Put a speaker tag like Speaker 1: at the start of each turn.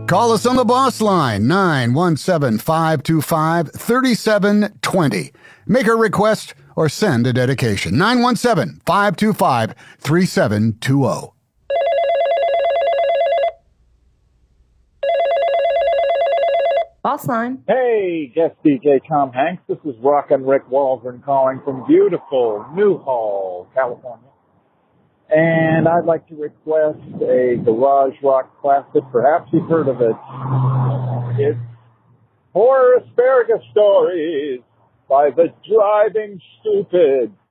Speaker 1: Call us on the boss line, 917-525-3720. Make a request or send a dedication, 917-525-3720.
Speaker 2: Boss line.
Speaker 3: Hey, guest DJ Tom Hanks. This is Rockin' Rick Waldron calling from beautiful Newhall, California. And I'd like to request a garage rock classic. Perhaps you've heard of it. It's Horror Asparagus Stories by the Driving Stupid.